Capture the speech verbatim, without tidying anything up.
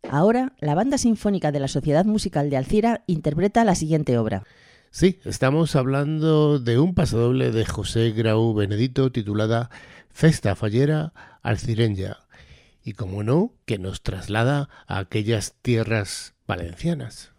Ahora, la Banda Sinfónica de la Sociedad Musical de Alzira interpreta la siguiente obra. Sí, estamos hablando de un pasodoble de José Grau Benedito titulada Festa Fallera Alcireña y, como no, que nos traslada a aquellas tierras valencianas.